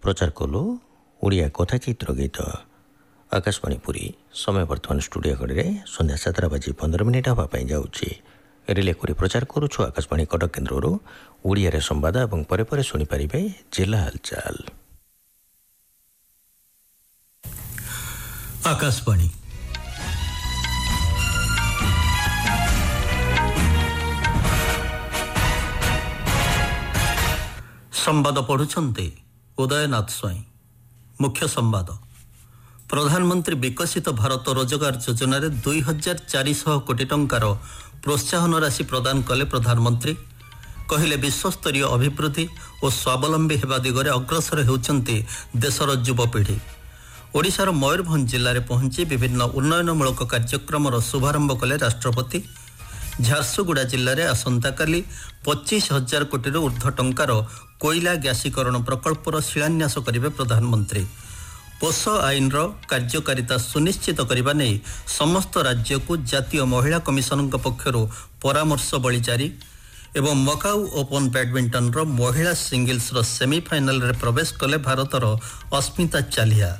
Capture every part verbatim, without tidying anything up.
प्रचार कलु ओडिया कथाचित्र गीत आकाशवाणी पुरी समय वर्तमान स्टूडियो घड़ी संध्या सातटा बाजी पंदर मिनिट हाँपाई जाऊँगी रिले करी प्रचार करुछु आकाशवाणी कटक केन्द्र ओडिया संवाद और परे परे शुणिपारे जिला हालचाल। आकाशवाणी संवाद पढ़ुछन्ते उदयनाथ स्वाई। मुख्य संवाद प्रधानमंत्री विकसित भारत रोजगार योजना रे दुई हजार चार सौ कोटी टंकार प्रोत्साहन राशि प्रदान कले प्रधानमंत्री कहले विश्वस्तरीय अभिवृद्धि और स्वावलंबी हेबा दिगरे अग्रसर होउछन्ते देशर युवपीढ़ी। ओडिशार मयूरभंज जिले में पहुंची विभिन्न उन्नयनमूलक कार्यक्रम शुभारंभ कले राष्ट्रपति। झारसुगुड़ा जिले में आसंताकाली पच्चीस हजार कोटी ऊर्ध्व टंकार कोयला ग्यासीकरण प्रकल्पर शिलान्यास करेंगे प्रधानमंत्री। पोष आईन कार्यकारिता सुनिश्चित करने नहीं समस्त राज्य को जातीय महिला कमिशन पक्षर परामर्श बली जारी। एवं मकाऊ ओपन बैडमिंटन महिला सिंगल्स सेमिफाइनाल रे प्रवेश कले भारतर अस्मिता चालिया।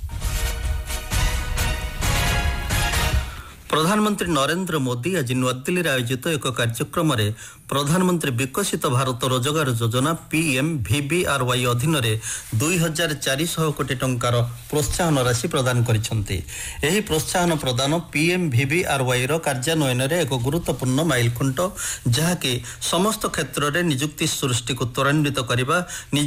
प्रधानमंत्री नरेंद्र मोदी आज नुआदिल्ली आयोजित एक कार्यक्रम में प्रधानमंत्री विकसित भारत रोजगार योजना पीएम वीबीआरवाई अधीन दुई हजार चार सौ कोटी टंकार प्रोत्साहन राशि प्रदान करिसेंती। एही प्रोत्साहन प्रदान पीएम वीबीआरवाई रो कार्यान्वयन रे एक गुरुत्वपूर्ण माइलखुंट जहाँकि समस्त क्षेत्र में निजुक्ति सृष्टि को त्वरान्वित करने